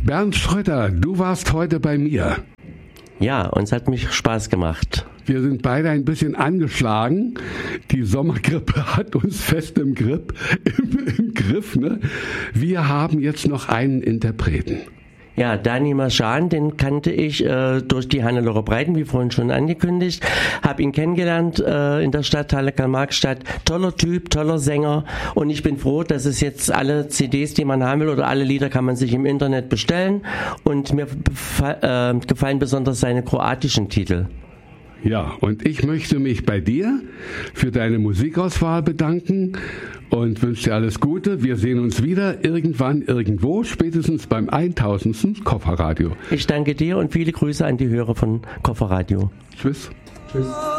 Bernd Schrötter, du warst heute bei mir. Ja, uns hat mich Spaß gemacht. Wir sind beide ein bisschen angeschlagen. Die Sommergrippe hat uns fest im Griff. Ne? Wir haben jetzt noch einen Interpreten. Ja, Dani Marschan, den kannte ich durch die Hannelore Breiten, wie vorhin schon angekündigt. Hab ihn kennengelernt in der Stadthalle Karl-Marx-Stadt. Toller Typ, toller Sänger. Und ich bin froh, dass es jetzt alle CDs, die man haben will, oder alle Lieder kann man sich im Internet bestellen. Und mir gefallen besonders seine kroatischen Titel. Ja, und ich möchte mich bei dir für deine Musikauswahl bedanken und wünsche dir alles Gute. Wir sehen uns wieder irgendwann, irgendwo, spätestens beim 1000. Kofferradio. Ich danke dir und viele Grüße an die Hörer von Kofferradio. Tschüss. Tschüss.